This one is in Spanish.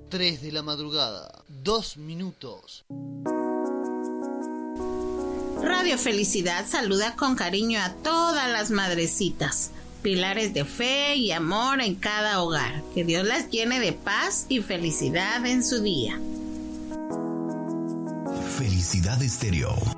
3 de la madrugada, 2 minutos. Radio Felicidad saluda con cariño a todas las madrecitas, pilares de fe y amor en cada hogar. Que Dios las llene de paz y felicidad en su día. Felicidad Estéreo.